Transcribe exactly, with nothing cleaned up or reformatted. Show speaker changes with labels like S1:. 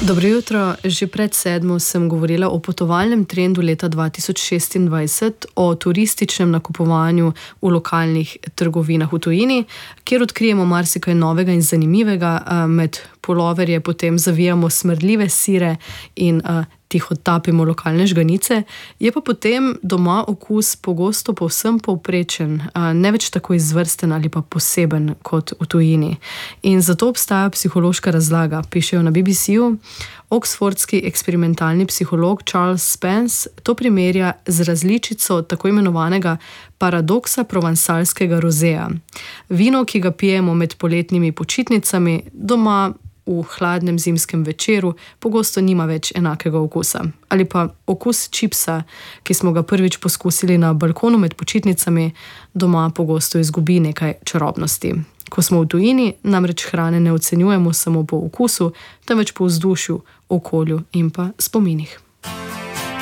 S1: Dobro jutro. Že pred sedmo sem govorila o potovalnem trendu leta dva tisoč šestindvajset, o turističnem nakupovanju v lokalnih trgovinah v tujini, kjer odkrijemo marsikaj novega in zanimivega, med puloverje potem zavijamo smrdljive sire in tihotapimo lokalne žganice, je pa potem doma okus pogosto povsem povprečen, ne več tako izvrsten ali pa poseben kot v tujini. In zato obstaja psihološka razlaga, pišejo na B B C-ju. Oxfordski eksperimentalni psiholog Charles Spence to primerja z različico tako imenovanega paradoksa provansalskega rozeja. Vino, ki ga pijemo med poletnimi počitnicami, doma v hladnem zimskem večeru pogosto nima več enakega okusa. Ali pa okus čipsa, ki smo ga prvič poskusili na balkonu med počitnicami, doma pogosto izgubi nekaj čarobnosti. Ko smo v tujini, namreč hrane ne ocenjujemo samo po okusu, temveč po vzdušju, okolju in pa spominih.